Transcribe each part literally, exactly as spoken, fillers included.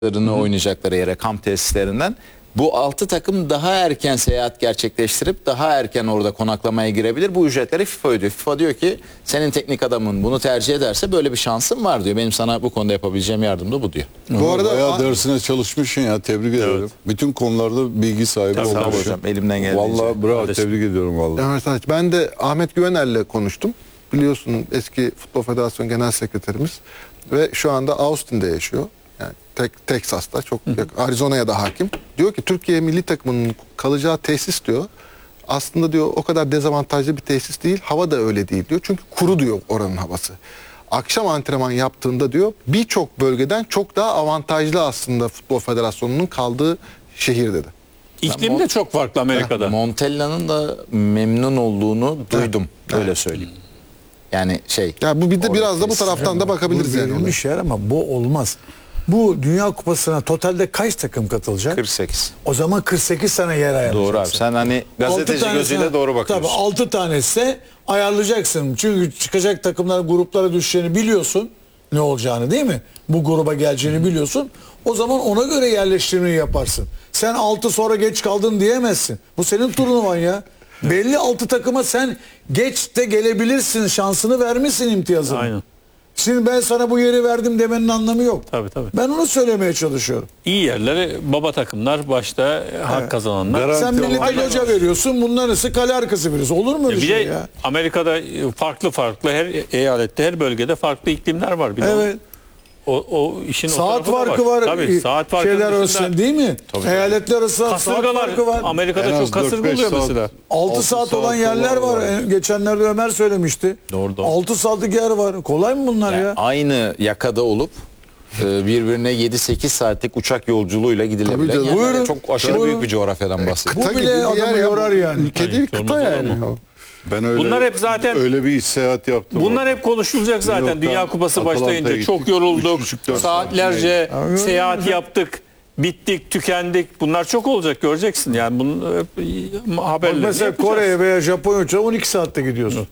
oynayacakları yere, kamp tesislerinden bu altı takım daha erken seyahat gerçekleştirip daha erken orada konaklamaya girebilir. Bu ücretleri FIFA ödüyor. FIFA diyor ki senin teknik adamın bunu tercih ederse böyle bir şansın var diyor. Benim sana bu konuda yapabileceğim yardım da bu diyor. Bu arada bayağı dersine çalışmışsın ya, tebrik ederim. Evet. Bütün konularda bilgi sahibi Tabii, olmuş. tabii hocam, elimden geldiğince. Vallahi bravo, tebrik ediyorum vallahi. Evet, ben de Ahmet Güvener'le konuştum. Biliyorsun eski Futbol Federasyonu Genel Sekreterimiz ve şu anda Austin'de yaşıyor. Yani tek, Texas'ta çok yakın, Arizona'ya da hakim. Diyor ki Türkiye milli takımının kalacağı tesis diyor. Aslında diyor o kadar dezavantajlı bir tesis değil. Hava da öyle değil diyor. Çünkü kuru diyor oranın havası. Akşam antrenman yaptığında diyor birçok bölgeden çok daha avantajlı aslında Futbol Federasyonu'nun kaldığı şehir dedi. İklim de çok farklı Amerika'da. Montella'nın da memnun olduğunu duydum. Öyle söyleyeyim. Yani şey. Ya bu bir de biraz da bu taraftan da bakabiliriz Bu yani. verilmiş yer ama bu olmaz. Bu Dünya Kupası'na totalde kaç takım katılacak? kırk sekiz. O zaman kırk sekiz tane yer ayarlayacaksın. Doğru abi. Sen hani gazeteci gözüyle doğru bakıyorsun. Tabii altı tanesi ayarlayacaksın. Çünkü çıkacak takımlar gruplara düşeceğini biliyorsun. Ne olacağını değil mi? Bu gruba geleceğini biliyorsun. O zaman ona göre yerleştirmeyi yaparsın. Sen altı sonra geç kaldın diyemezsin. Bu senin turnuvan ya. Belli altı takıma sen geç de gelebilirsin. Şansını vermişsin, imtiyazını. Aynen. Şimdi ben sana bu yeri verdim demenin anlamı yok. Tabii tabii. Ben onu söylemeye çalışıyorum. İyi yerleri baba takımlar başta hak kazananlar. Garanti Sen millete olan- loca veriyorsun, bunların ise kale arkası veriyorsun. Olur mu öyle Bir şey de ya? Amerika'da farklı farklı her eyalette, her bölgede farklı iklimler var. Bir de Evet. O, o işin o Saat tarafı da farkı var. Tabii, saat farkı şeyler dışında arasında değil mi? Eyaletler arasında saat kasırgalar farkı var. Amerika'da En az çok kasırga dört beş oluyor saat. mesela. altı altı saat olan saat yerler olan var. var. E, Geçenlerde Ömer söylemişti. Doğru, doğru. altı saatlik yer var. Kolay mı bunlar Yani ya? aynı yakada olup e, birbirine yedi sekiz saatlik uçak yolculuğuyla gidilebilen Tabii canım. yerler. Buyurun. Çok aşırı Buyurun. büyük bir coğrafyadan bahsediyoruz. Bu bile adamı yorar yani. Ülke değil, kıta olmaz yani. Ben öyle, Bunlar hep zaten- öyle bir iş seyahat yaptım. Bunlar hep konuşulacak zaten. New Dünya York'tan Kupası Atalanta'ya başlayınca gittik. çok yorulduk. Üç buçuk, dört Saatlerce saat. seyahat yaptık. Bittik, tükendik. Bunlar çok olacak, göreceksin. Yani bunun hep Bak haberlerini mesela yapacağız. Kore'ye veya Japonya uçağı on iki saatte gidiyorsun.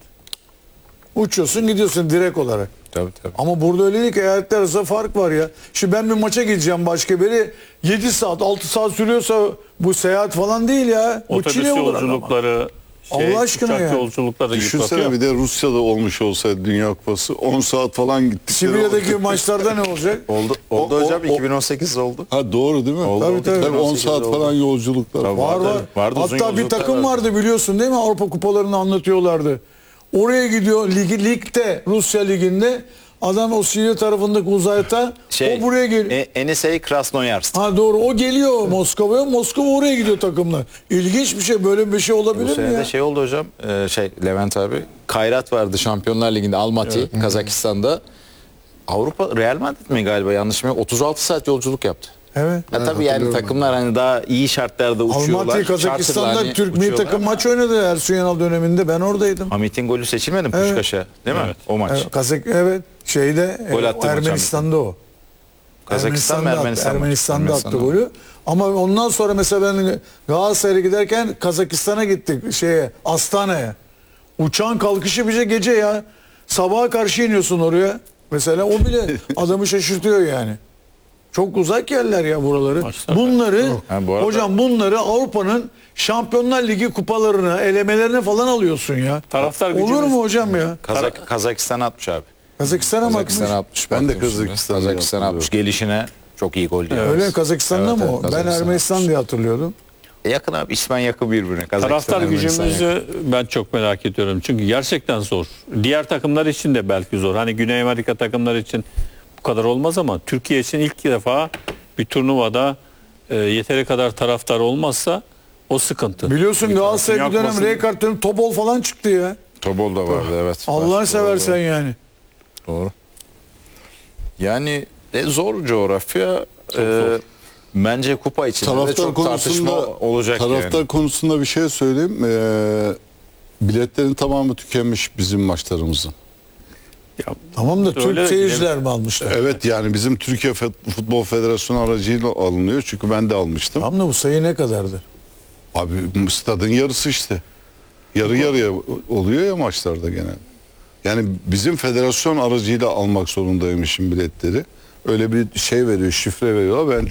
Uçuyorsun gidiyorsun direkt olarak. Tabii tabii. Ama burada öyle değil ki, eyaletler arasında fark var ya. Şimdi ben bir maça gideceğim başka biri, yedi saat altı saat sürüyorsa bu seyahat falan değil ya. Bu Otobüs Çile olur ama. yolculukları, şey, Allah aşkına uçak ya. yolculukları Düşünsene, yıpratıyor. bir de Rusya'da olmuş olsaydı Dünya Kupası on saat falan gittik. Sibirya'daki maçlarda ne olacak? Oldu, oldu O- hocam o- iki bin on sekiz oldu. Ha doğru değil mi? Oldu, Tabii, oldu. tabii. Tabii on saat oldu. falan yolculuklar. Tabii. Var Vardı, var. vardı, uzun Hatta bir yolculuklar takım vardı. vardı biliyorsun değil mi? Avrupa kupalarını anlatıyorlardı. Oraya gidiyor lig, ligde, Rusya liginde adam o Sibirya tarafındaki uzayta, o buraya geliyor. E, Enisey Krasnoyarsk. Ha doğru, o geliyor Moskova'ya, Moskova oraya gidiyor takımlar. İlginç bir şey, böyle bir şey Bu olabilir mi sene ya? de şey oldu hocam, e, şey Levent abi, Kayrat vardı Şampiyonlar Ligi'nde, Almaty, Kazakistan'da. Avrupa, Real Madrid mi galiba, yanlış mı? otuz altı saat yolculuk yaptı. Evet. Ya tabii yani takımlar hani daha iyi şartlarda uçuyorlar. Almaty, Kazakistan'da Charter'la hani Türk milli uçuyorlar takım ama maç oynadı Ersun Yanal döneminde, ben oradaydım. Hamit'in golü seçilmedi mi Evet. Puşkaş'a, değil mi? Evet. O maç. Evet, Kazak, evet şeyde Gol e, attı maç Ermenistan'da o. Kazakistan mı, Ermenistan'da, Ermenistan attı, mı? Ermenistan'da attı Ermenistan'da. golü. Ama ondan sonra mesela ben Galatasaray'a giderken Kazakistan'a gittik şeye, Astana'ya. Uçağın kalkışı bize gece ya. Sabaha karşı iniyorsun oraya. Mesela o bile adamı şaşırtıyor yani. Çok uzak yerler ya buraları. Maçlar- Bunları Ha, bu arada- hocam bunları Avrupa'nın Şampiyonlar Ligi kupalarına, elemelerine falan alıyorsun ya. Taraftar Olur gücümüz- mu hocam ya? Kazak, Kazakistan atmış abi. Kazakistan'a mı Kazakistan atmış? atmış. Ben de bakıyorum şimdi. Kazakistan'ı Kazakistan hatırlıyorum. atmış. Gelişine çok iyi gol diyor. Öyle Kazakistan'da Evet, mı evet, o? Ben Kazakistan Ermenistan atmış. diye hatırlıyordum. E yakın abi, İsmen yakın birbirine. Kazakistan, Taraftar Ermenistan yakın. gücümüzü ben çok merak ediyorum. Çünkü gerçekten zor. Diğer takımlar için de belki zor. Hani Güney Amerika takımlar için bu kadar olmaz ama Türkiye için ilk defa bir turnuvada e, yeteri kadar taraftar olmazsa o sıkıntı. Biliyorsun Galatasaray Dünya bir dönem Kupası- Rijkaard'ın Topol falan çıktı ya. Tobol da vardı, evet. Allah'ını Var, seversen doğru, yani. Doğru. Yani e, zor coğrafya. E, bence kupa içinde de Taraftar çok tartışma konusunda olacak taraftar yani. konusunda bir şey söyleyeyim. Ee, biletlerin tamamı tükenmiş bizim maçlarımızın. Ya, Tamam da Öyle Türk de seyirciler mi almışlar? Evet, yani bizim Türkiye Fe- Futbol Federasyonu aracıyla alınıyor. Çünkü ben de almıştım. Tamam da bu sayı ne kadardır? Abi stadın yarısı işte. Yarı yarıya oluyor ya maçlarda genelde. Yani bizim federasyon aracıyla almak zorundaymışım biletleri. öyle bir şey veriyor, şifre veriyor. Ben